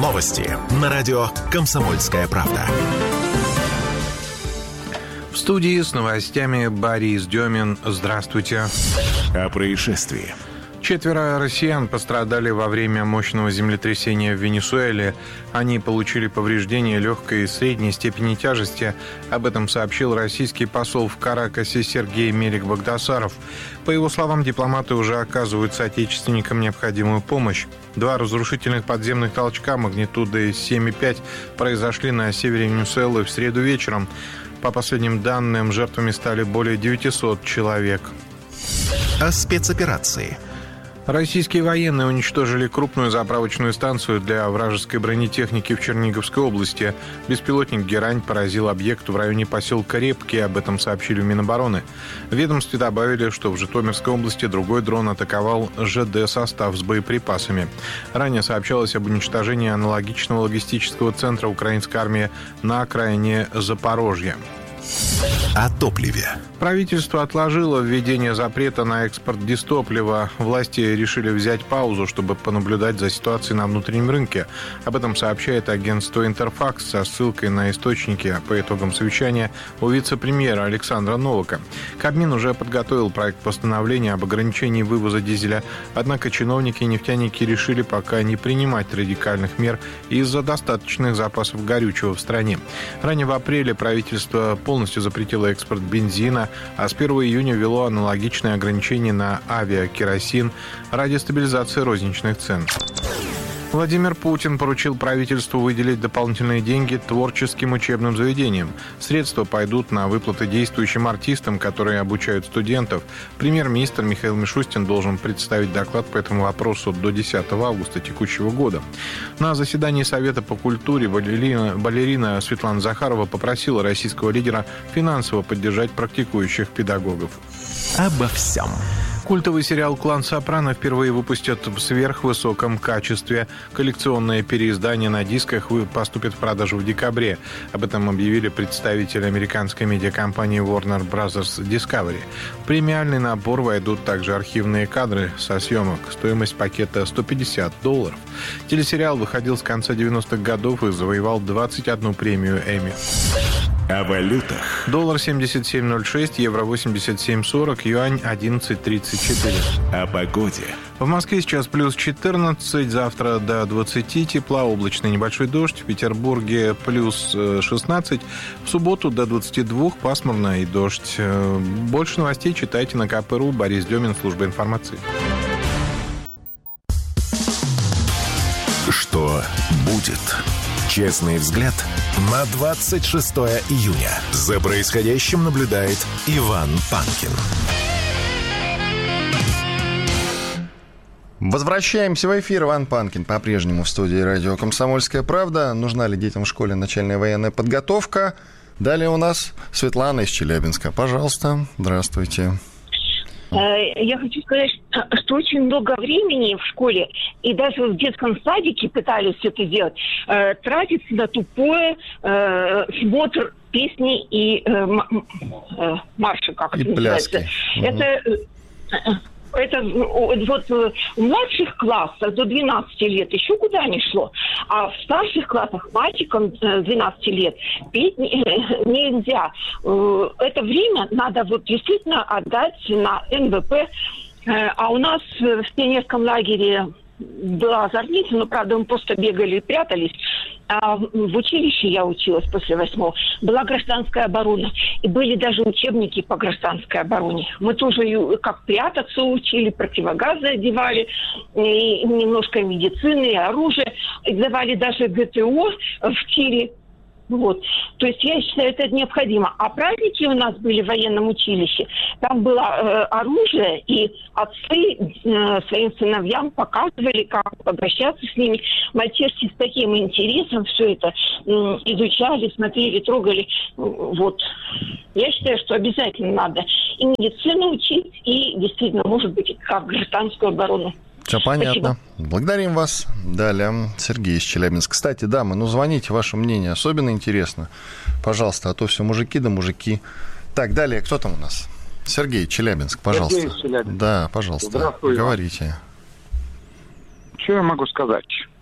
Новости на радио «Комсомольская правда». В студии с новостями Борис Демин. Здравствуйте. О происшествии. 4 россиян пострадали во время мощного землетрясения в Венесуэле. Они получили повреждения легкой и средней степени тяжести. Об этом сообщил российский посол в Каракасе Сергей Мерик-Багдасаров. По его словам, дипломаты уже оказывают соотечественникам необходимую помощь. 2 разрушительных подземных толчка магнитудой 7,5 произошли на севере Венесуэлы в среду вечером. По последним данным, жертвами стали более 900 человек. О спецоперации. Российские военные уничтожили крупную заправочную станцию для вражеской бронетехники в Черниговской области. Беспилотник «Герань» поразил объект в районе поселка Репки, об этом сообщили в Минобороны. В ведомстве добавили, что в Житомирской области другой дрон атаковал ЖД-состав с боеприпасами. Ранее сообщалось об уничтожении аналогичного логистического центра украинской армии на окраине Запорожья. О топливе. Правительство отложило введение запрета на экспорт дистоплива. Власти решили взять паузу, чтобы понаблюдать за ситуацией на внутреннем рынке. Об этом сообщает агентство «Интерфакс» со ссылкой на источники по итогам совещания у вице-премьера Александра Новака. Кабмин уже подготовил проект постановления об ограничении вывоза дизеля. Однако чиновники и нефтяники решили пока не принимать радикальных мер из-за достаточных запасов горючего в стране. Ранее в апреле правительство полностью запретило экспорт бензина, а с 1 июня ввело аналогичные ограничения на авиакеросин ради стабилизации розничных цен. Владимир Путин поручил правительству выделить дополнительные деньги творческим учебным заведениям. Средства пойдут на выплаты действующим артистам, которые обучают студентов. Премьер-министр Михаил Мишустин должен представить доклад по этому вопросу до 10 августа текущего года. На заседании Совета по культуре балерина Светлана Захарова попросила российского лидера финансово поддержать практикующих педагогов. Обо всем. Культовый сериал «Клан Сопрано» впервые выпустят в сверхвысоком качестве. Коллекционное переиздание на дисках поступит в продажу в декабре. Об этом объявили представители американской медиакомпании Warner Bros. Discovery. В премиальный набор войдут также архивные кадры со съемок. Стоимость пакета $150. Телесериал выходил с конца 90-х годов и завоевал 21 премию Эмми. О валютах. Доллар 77.06, евро 87.40, юань 11.34. О погоде. В Москве сейчас плюс 14, завтра до 20 тепла, облачный небольшой дождь. В Петербурге плюс 16, в субботу до 22, пасмурно и дождь. Больше новостей читайте на КП.ру. Борис Демин, служба информации. Что будет? Честный взгляд на 26 июня. За происходящим наблюдает Иван Панкин. Возвращаемся в эфир. Иван Панкин по-прежнему в студии радио «Комсомольская правда». Нужна ли детям в школе начальная военная подготовка? Далее у нас Светлана из Челябинска. Пожалуйста, здравствуйте. Я хочу сказать, что очень много времени в школе, и даже в детском садике пытались это делать, тратится на тупое смотр песни и марши, как и это называется. Это вот в младших классах до 12 лет еще куда ни шло. А в старших классах мальчикам 12 лет петь нельзя. Это время надо вот действительно отдать на НВП. А у нас в пионерском лагере была зорница, но, правда, мы просто бегали и прятались. А в училище я училась после 8-го. Была гражданская оборона. И были даже учебники по гражданской обороне. Мы тоже как прятаться учили, противогазы одевали, и немножко медицины, и оружие. И давали даже ГТО в тире. Вот. То есть я считаю, это необходимо. А праздники у нас были в военном училище. Там было оружие, и отцы своим сыновьям показывали, как обращаться с ними. Мальчишки с таким интересом все это изучали, смотрели, трогали. Вот. Я считаю, что обязательно надо и медицину учить, и действительно, может быть, как гражданскую оборону. Все понятно. Спасибо. Благодарим вас. Далее Сергей из Челябинска. Кстати, дамы, звоните, ваше мнение особенно интересно. Пожалуйста, а то все мужики да мужики. Так, далее, кто там у нас? Сергей, Челябинск, пожалуйста. Сергей из Челябинска. Да, пожалуйста, Здравствуйте. говорите. Что я могу сказать?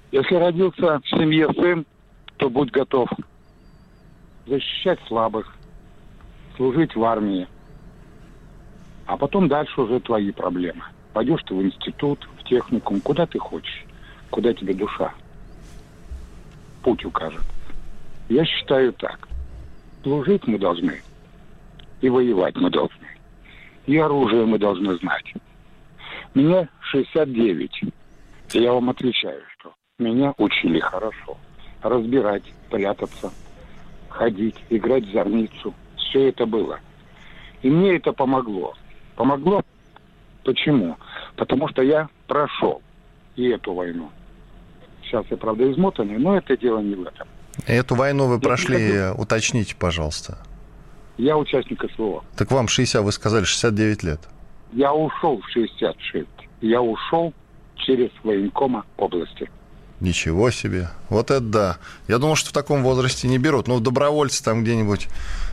Если родился в семье сын, то будь готов защищать слабых, служить в армии. А потом дальше уже твои проблемы. Пойдешь ты в институт, в техникум, куда ты хочешь, куда тебе душа путь укажет. Я считаю так. Служить мы должны, и воевать мы должны. И оружие мы должны знать. Мне 69. И я вам отвечаю, что меня учили хорошо. Разбирать, прятаться, ходить, играть в зорницу. Все это было. И мне это помогло. Помогло? Почему? Потому что я прошел и эту войну. Сейчас я, правда, измотанный, но это дело не в этом. Эту войну вы прошли, уточните, пожалуйста. Я участник СВО. Так вам 60, вы сказали, 69 лет. Я ушел в 66. Я ушел через военкома области. Ничего себе. Вот это да. Я думал, что в таком возрасте не берут. Ну, добровольцы там где-нибудь...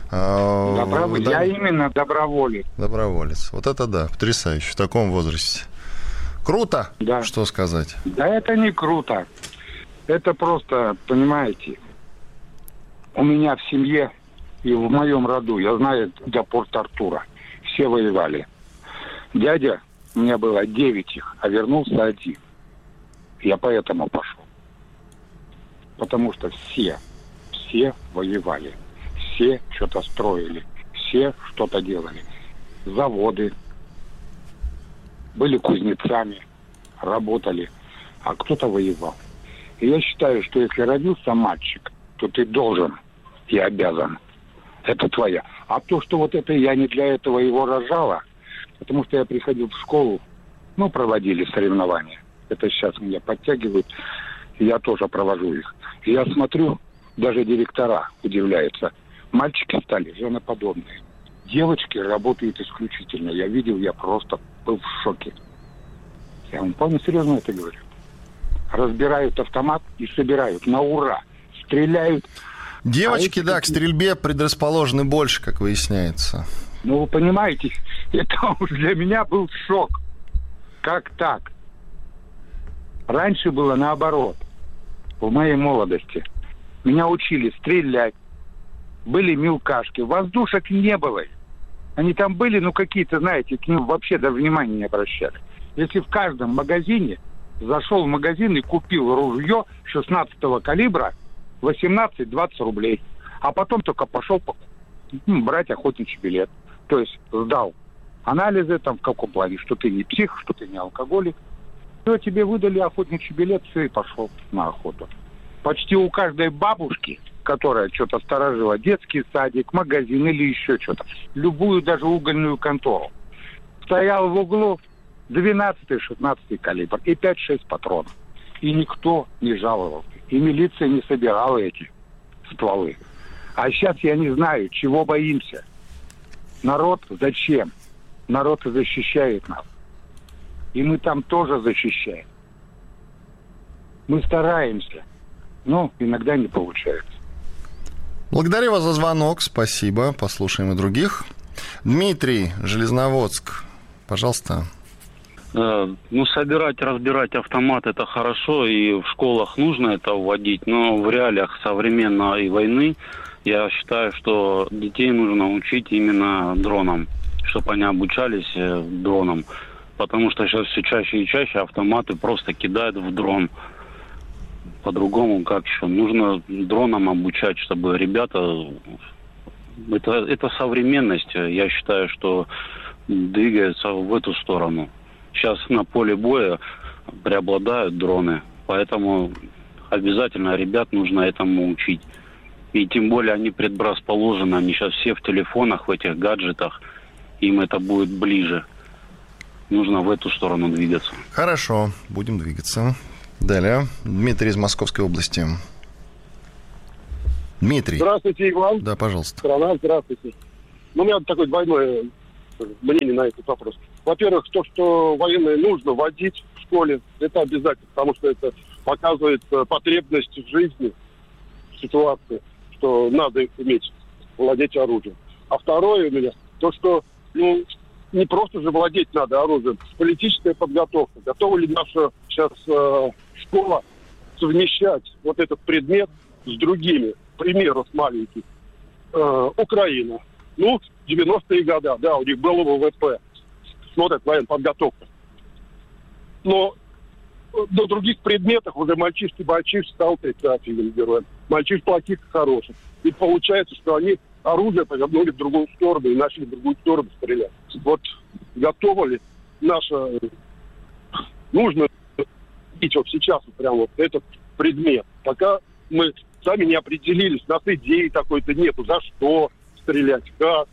Я именно доброволец. Доброволец. Вот это да, потрясающе. В таком возрасте. Круто, да. Что сказать. Да это не круто. Это просто, понимаете, у меня в семье и в моем роду, я знаю, до Порт-Артура, все воевали. Дядя, у меня было 9 их, а вернулся 1. Я поэтому пошел. Потому что все воевали. Все что-то строили. Все что-то делали. Заводы. Были кузнецами. Работали. А кто-то воевал. И я считаю, что если родился мальчик, то ты должен и обязан. Это твоя. А то, что вот это я не для этого его рожала, потому что я приходил в школу, проводили соревнования. Это сейчас меня подтягивают, и я тоже провожу их. И я смотрю, даже директора удивляются. Мальчики стали женоподобные. Девочки работают исключительно. Я видел, я просто был в шоке. Я вам вполне серьезно это говорю. Разбирают автомат и собирают на ура. Стреляют. Девочки, к стрельбе предрасположены больше, как выясняется. Вы понимаете, это уж для меня был шок. Как так? Раньше было наоборот. В моей молодости. Меня учили стрелять. Были мелкашки. Воздушек не было. Они там были, какие-то, знаете, к ним вообще даже внимания не обращали. Если в каждом магазине зашел в магазин и купил ружье 16-го калибра 18-20 рублей. А потом только пошел брать охотничий билет. То есть сдал анализы в каком плане, что ты не псих, что ты не алкоголик. Все, тебе выдали охотничий билет, все, и пошел на охоту. Почти у каждой бабушки, которая что-то сторожила, детский садик, магазин или еще что-то, любую даже угольную контору, стоял в углу 12-16 калибр и 5-6 патронов. И никто не жаловался. И милиция не собирала эти стволы. А сейчас я не знаю, чего боимся. Народ зачем? Народ защищает нас. И мы там тоже защищаем. Мы стараемся. Но иногда не получается. Благодарю вас за звонок. Спасибо. Послушаем и других. Дмитрий, Железноводск. Пожалуйста. Собирать, разбирать автомат — это хорошо, и в школах нужно это вводить, но в реалиях современной войны я считаю, что детей нужно учить именно дронам, чтобы они обучались дронам, потому что сейчас все чаще и чаще автоматы просто кидают в дрон. По-другому как еще? Нужно дронам обучать, чтобы ребята... Это современность, я считаю, что двигается в эту сторону. Сейчас на поле боя преобладают дроны, поэтому обязательно ребят нужно этому учить. И тем более они предрасположены, они сейчас все в телефонах, в этих гаджетах, им это будет ближе. Нужно в эту сторону двигаться. Хорошо, будем двигаться. Далее, Дмитрий из Московской области. Дмитрий. Здравствуйте, Иван. Да, пожалуйста. Страна, здравствуйте. У меня такое двойное мнение на этот вопрос. Во-первых, то, что военное нужно вводить в школе, это обязательно, потому что это показывает потребность в жизни, в ситуации, что надо уметь владеть оружием. А второе у меня, то, что не просто же владеть надо оружием, политическая подготовка. Готова ли наша сейчас школа с совмещать вот этот предмет с другими. К примеру, с маленьких. Украина. 90-е годы, да, у них было ВВП. Смотрят военная подготовка. Но на других предметах уже мальчишки стал отрицательным героем. Мальчишки плохих и хороших. И получается, что они оружие повернули в другую сторону и начали в другую сторону стрелять. Вот готово ли наше... Нужно видеть вот сейчас вот прям вот этот предмет. Пока мы сами не определились, у нас идеи такой-то нету. За что стрелять, как.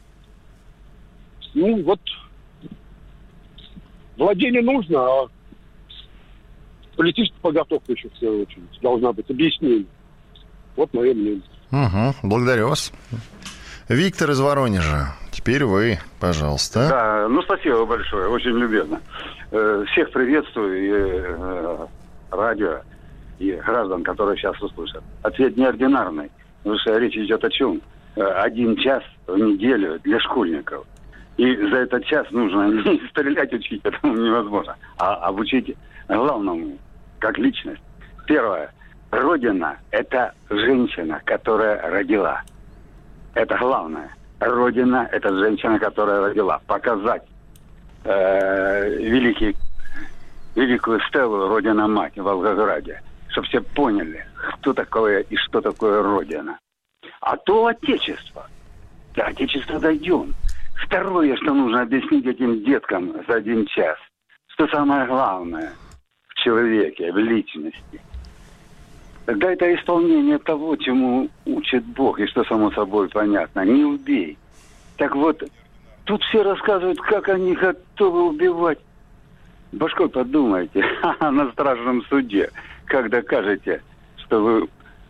Владение нужно, а политическая подготовка еще в первую очередь должна быть, объяснение. Вот мое мнение. Угу, благодарю вас. Виктор из Воронежа. Теперь вы, пожалуйста. Да, спасибо большое, очень любезно. Всех приветствую, и радио, и граждан, которые сейчас услышат. Ответ неординарный, потому что речь идет о чем? 1 час в неделю для школьников. И за этот час нужно не стрелять, учить, этому невозможно, а обучить главному, как личность. Первое. Родина – это женщина, которая родила. Это главное. Родина – это женщина, которая родила. Показать великую стелу Родина-Мать в Волгограде, чтобы все поняли, кто такое и что такое Родина. А то Отечество. До Отечества дойдем. Второе, что нужно объяснить этим деткам за 1 час, что самое главное в человеке, в личности. Тогда это исполнение того, чему учит Бог, и что само собой понятно. Не убей. Так вот, тут все рассказывают, как они готовы убивать. Башкой подумайте, на страшном суде, как докажете, что вы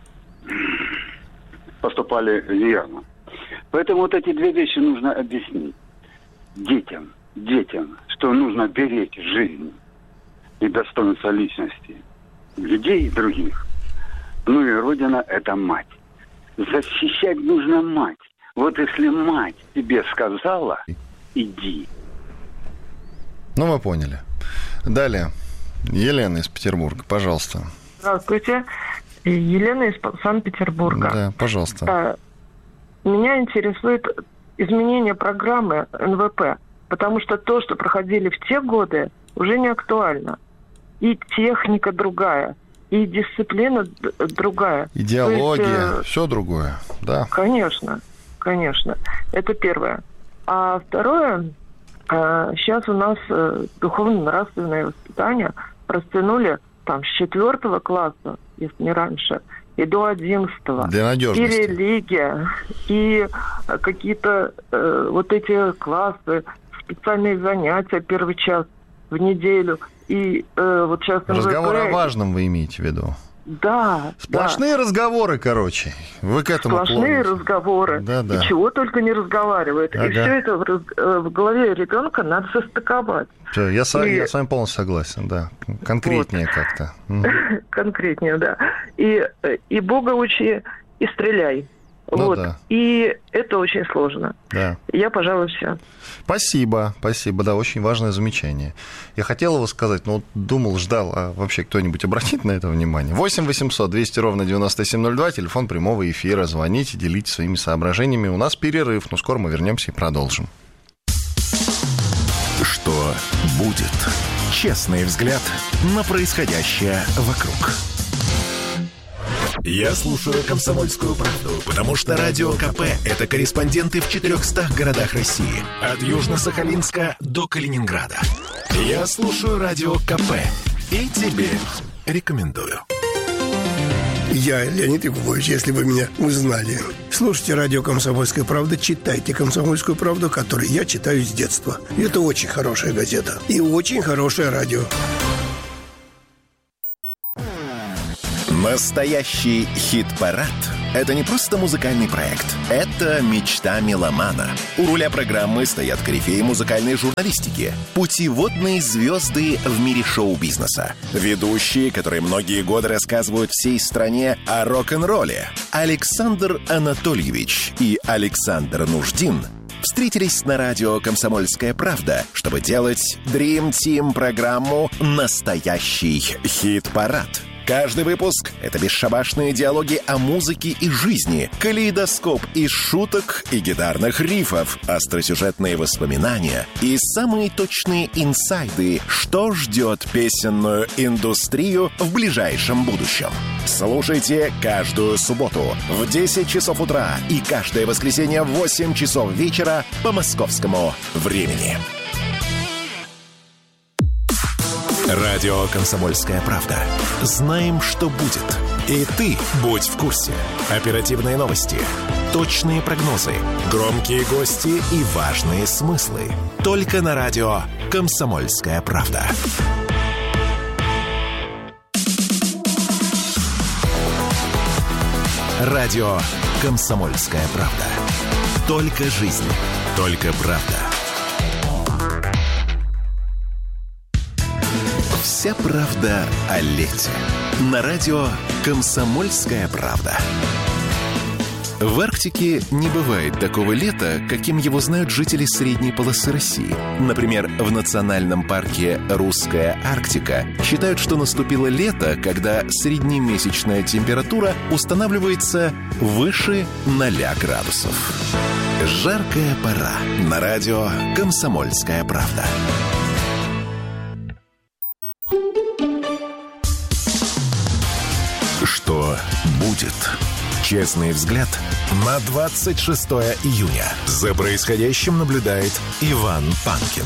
поступали верно. Поэтому вот эти 2 вещи нужно объяснить детям, что нужно беречь жизнь и достоинство личности людей и других. И Родина – это мать. Защищать нужно мать. Вот если мать тебе сказала, иди. Мы поняли. Далее. Елена из Петербурга, пожалуйста. Здравствуйте. Елена из Санкт-Петербурга. Да, пожалуйста. Меня интересует изменение программы НВП, потому что то, что проходили в те годы, уже не актуально. И техника другая, и дисциплина другая. Идеология, все другое, да. Конечно. Это первое. А второе, сейчас у нас духовно-нравственное воспитание растянули с 4 класса, если не раньше, и до 11-го. Для надежности. И религия, и какие-то вот эти классы, специальные занятия 1 час в неделю. И вот сейчас Разговор о важном вы имеете в виду? Да. Сплошные разговоры, короче. Вы к этому сплошные разговоры. Да. И чего только не разговаривают. Ага. И все это в голове ребенка надо состыковать. Все, я с вами полностью согласен, да. Конкретнее как-то. Конкретнее, да. И Бога учи, и стреляй. Да. И это очень сложно. Да. Я, пожалуй, все. Спасибо. Да, очень важное замечание. Я хотел его сказать, но думал, ждал, а вообще кто-нибудь обратит на это внимание? 8 800 200 ровно 9702, телефон прямого эфира. Звоните, делитесь своими соображениями. У нас перерыв, но скоро мы вернемся и продолжим. Что будет? Честный взгляд на происходящее вокруг. Я слушаю «Комсомольскую правду», потому что Радио КП – это корреспонденты в 400 городах России. От Южно-Сахалинска до Калининграда. Я слушаю Радио КП и тебе рекомендую. Я Леонид Якубович, если вы меня узнали. Слушайте радио «Комсомольская правда», читайте «Комсомольскую правду», которую я читаю с детства. Это очень хорошая газета и очень хорошее радио. Настоящий хит-парад – это не просто музыкальный проект. Это мечта меломана. У руля программы стоят корифеи музыкальной журналистики, путеводные звезды в мире шоу-бизнеса, ведущие, которые многие годы рассказывают всей стране о рок-н-ролле. Александр Анатольевич и Александр Нуждин встретились на радио «Комсомольская правда», чтобы делать Dream Team программу «Настоящий хит-парад». Каждый выпуск — это бесшабашные диалоги о музыке и жизни, калейдоскоп из шуток и гитарных рифов, остросюжетные воспоминания и самые точные инсайды, что ждет песенную индустрию в ближайшем будущем. Слушайте каждую субботу в 10 часов утра и каждое воскресенье в 8 часов вечера по московскому времени. Радио «Комсомольская правда». Знаем, что будет. И ты будь в курсе. Оперативные новости, точные прогнозы, громкие гости и важные смыслы. Только на радио «Комсомольская правда». Радио «Комсомольская правда». Только жизнь, только правда. Вся правда о лете. На радио «Комсомольская правда». В Арктике не бывает такого лета, каким его знают жители средней полосы России. Например, в национальном парке «Русская Арктика» считают, что наступило лето, когда среднемесячная температура устанавливается выше 0 градусов. Жаркая пора. На радио «Комсомольская правда». Что будет? Честный взгляд на 26 июня. За происходящим наблюдает Иван Панкин.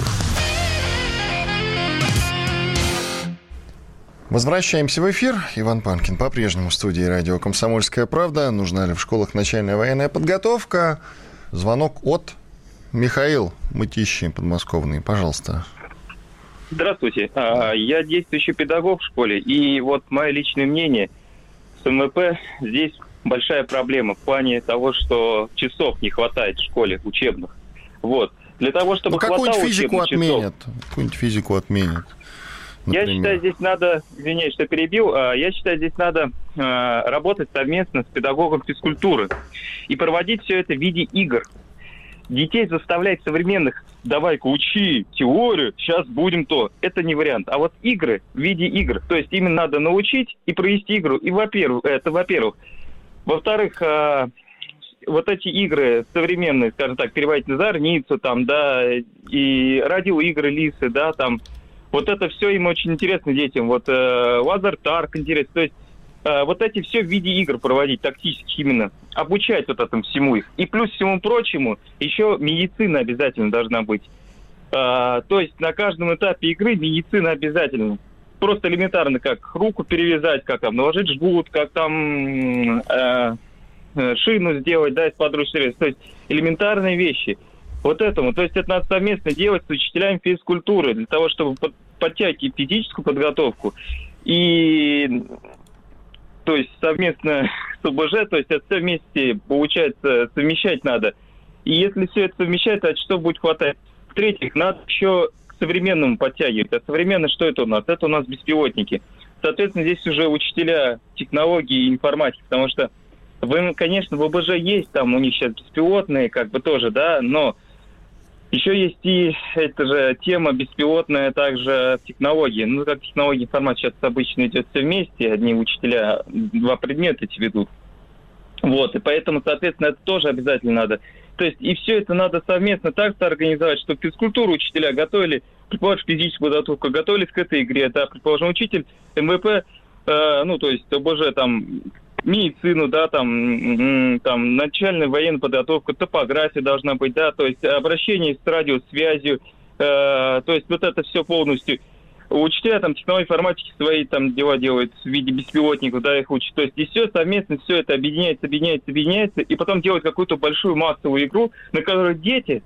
Возвращаемся в эфир. Иван Панкин по-прежнему в студии радио «Комсомольская правда». Нужна ли в школах начальная военная подготовка? Звонок от Михаил Мытищи, подмосковный. Пожалуйста. Здравствуйте. Я действующий педагог в школе. И вот мое личное мнение, с МВП здесь большая проблема в плане того, что часов не хватает в школе учебных. Вот. Для того, чтобы хватало какую-нибудь физику отменят. Какую-нибудь физику отменят. Например. Я считаю, здесь надо, извиняюсь, что перебил, я считаю, здесь надо работать совместно с педагогом физкультуры и проводить все это в виде игр. Детей заставлять современных, давай-ка учи теорию, сейчас будем то. Это не вариант. А вот игры в виде игр. То есть именно надо научить и провести игру. И во-первых. Во-вторых, вот эти игры современные, скажем так, переводить на зорницу, там, да, и радиоигры, лисы, да, там, вот это все им очень интересно детям. Вот лазертаг интересно. То есть вот эти все в виде игр проводить, тактически именно, обучать вот этому всему их. И плюс всему прочему, еще медицина обязательно должна быть. То есть на каждом этапе игры медицина обязательно. Просто элементарно, как руку перевязать, как там наложить жгут, как там шину сделать, да, из подручных средств. То есть элементарные вещи. Вот этому. То есть это надо совместно делать с учителями физкультуры для того, чтобы подтягивать физическую подготовку и... То есть совместно с ОБЖ, то есть это все вместе, получается, совмещать надо. И если все это совмещать, то что будет хватать? В-третьих, надо еще к современному подтягивать. А современно что это у нас? Это у нас беспилотники. Соответственно, здесь уже учителя технологии и информатики, потому что, конечно, в ОБЖ есть, там у них сейчас беспилотные, как бы тоже, да, но еще есть и эта же тема беспилотная, также технологии. Ну, как технологии информатики сейчас обычно идет все вместе, одни учителя 2 предмета эти ведут. Вот, и поэтому, соответственно, это тоже обязательно надо. То есть, и все это надо совместно так-то организовать, чтобы физкультуру учителя готовили, предположим, физическую подготовку, готовились к этой игре, да, предположим, учитель МВП, ну, то есть ОБЖ, там, медицину, да, там начальная военная подготовка, топография должна быть, да, то есть обращение с радиосвязью, то есть вот это все полностью. Учителя там технологии информатики свои там дела делают в виде беспилотников, да, их учат. То есть и все совместно, все это объединяется, и потом делать какую-то большую массовую игру, на которой дети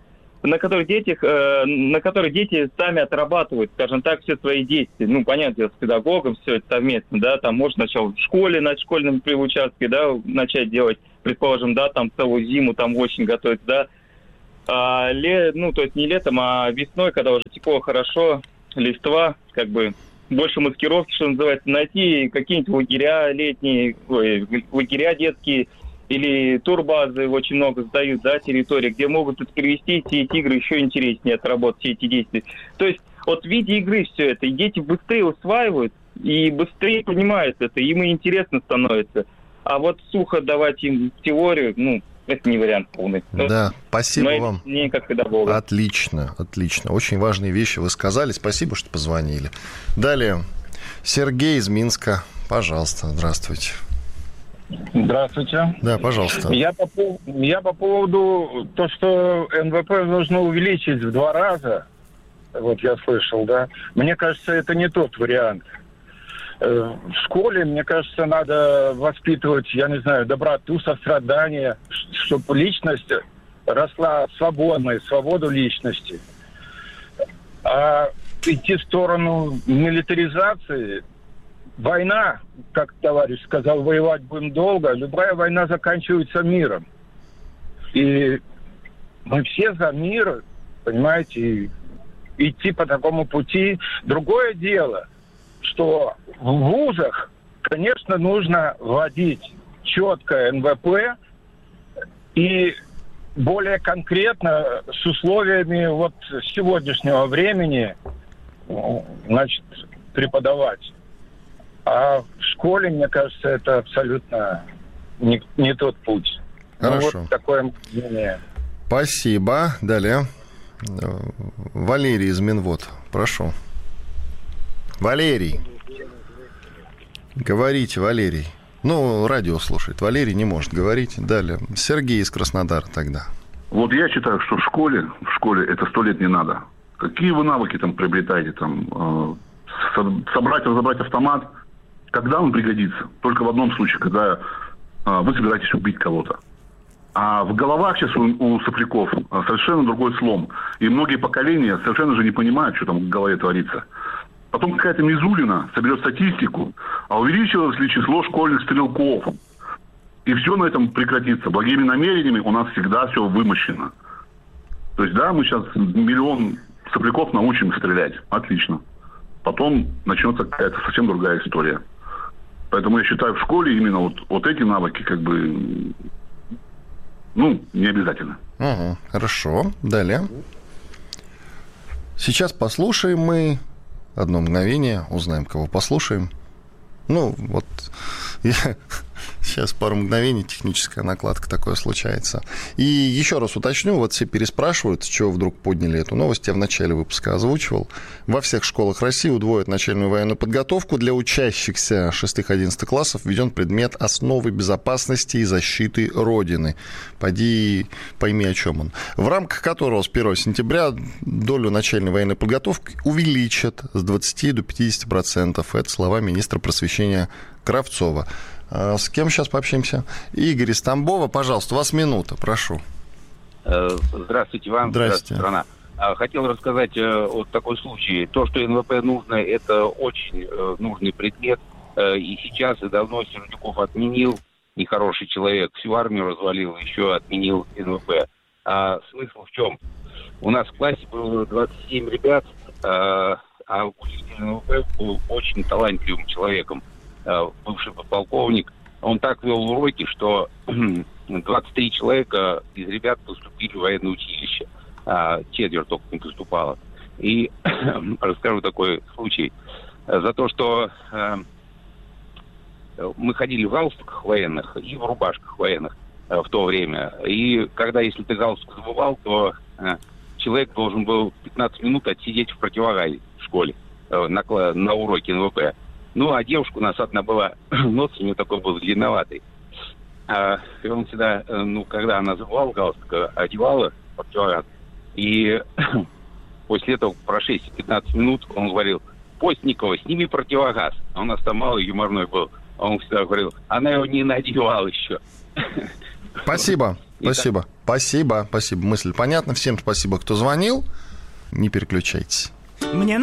сами отрабатывают, скажем так, все свои действия. Ну, понятно, с педагогом все это совместно, да, там можно сначала в школе, на школьном участке, да, начать делать, предположим, да, там целую зиму там очень готовить, да. Ну, то есть не летом, а весной, когда уже тепло, хорошо, листва, как бы больше маскировки, что называется, найти какие-нибудь лагеря летние, лагеря детские, или турбазы очень много сдают, да, территории, где могут перевести все эти игры еще интереснее отработать все эти действия. То есть вот в виде игры все это, и дети быстрее усваивают, и быстрее понимают это, им и интересно становится. А вот сухо давать им теорию, ну, это не вариант полный. Да, спасибо вам. Не как педагога. Отлично, отлично. Очень важные вещи вы сказали. Спасибо, что позвонили. Далее, Сергей из Минска. Пожалуйста, здравствуйте. Здравствуйте. Да, пожалуйста. Я по поводу того, что НВП нужно увеличить в 2 раза, вот я слышал, да, мне кажется, это не тот вариант. В школе, мне кажется, надо воспитывать, я не знаю, доброту, сострадание, чтобы личность росла свободной, свободу личности. А идти в сторону милитаризации... Война, как товарищ сказал, воевать будем долго. Любая война заканчивается миром. И мы все за мир, понимаете, идти по такому пути. Другое дело, что в вузах, конечно, нужно вводить четкое НВП и более конкретно с условиями вот сегодняшнего времени, значит, преподавать. А в школе, мне кажется, это абсолютно не тот путь. Хорошо. Ну, вот такое мнение. Спасибо. Далее. Валерий из Минвод. Прошу. Валерий. Говорите, Валерий. Ну, радио слушает. Валерий не может говорить. Далее. Сергей из Краснодара тогда. Вот я считаю, что в школе это 100 лет не надо. Какие вы навыки там приобретаете? Там, собрать, разобрать автомат. Когда он пригодится? Только в одном случае, когда вы собираетесь убить кого-то. А в головах сейчас у сопляков совершенно другой слом. И многие поколения совершенно же не понимают, что там в голове творится. Потом какая-то Мизулина соберет статистику, а увеличилось ли число школьных стрелков. И все на этом прекратится. Благими намерениями у нас всегда все вымощено. То есть, да, мы сейчас 1 миллион сопляков научим стрелять. Отлично. Потом начнется какая-то совсем другая история. Поэтому я считаю, в школе именно вот эти навыки как бы, ну, не обязательно. Угу, хорошо. Далее. Сейчас послушаем мы. Одно мгновение. Узнаем, кого послушаем. Ну, вот сейчас пару мгновений, техническая накладка, такое случается. И еще раз уточню, вот все переспрашивают, с чего вдруг подняли эту новость. Я в начале выпуска озвучивал. Во всех школах России удвоят начальную военную подготовку. Для учащихся 6-11 классов введен предмет «Основы безопасности и защиты Родины». Пойми, о чем он. В рамках которого с 1 сентября долю начальной военной подготовки увеличат с 20 до 50%. Это слова министра просвещения Кравцова. С кем сейчас пообщаемся? Игорь из Тамбова, пожалуйста, у вас минута, прошу. Здравствуйте вам. Здравствуйте, страна. Хотел рассказать вот такой случай. То, что НВП нужно, это очень нужный предмет. И сейчас, и давно Сердюков отменил, нехороший человек, всю армию развалил, еще отменил НВП. А смысл в чем? У нас в классе было 27 ребят, а учитель НВП был очень талантливым человеком, бывший подполковник. Он так вел уроки, что 23 человека из ребят поступили в военное училище, а четверть только не поступало. И расскажу такой случай. За то, что мы ходили в галстуках военных и в рубашках военных в то время. И когда, если ты галстук забывал, то человек должен был 15 минут отсидеть в противогазе в школе на уроке НВП. Ну, а девушка у нас одна была, нос у нее такой был длинноватый. И он всегда, ну, когда она забывала галстук, одевала противогаз. И после этого, про 6-15 минут, он говорил: Постникова, сними противогаз. А у нас там малый юморной был. А он всегда говорил: она его не надевала еще. Спасибо, спасибо. Спасибо, спасибо. Мысль понятна. Всем спасибо, кто звонил. Не переключайтесь.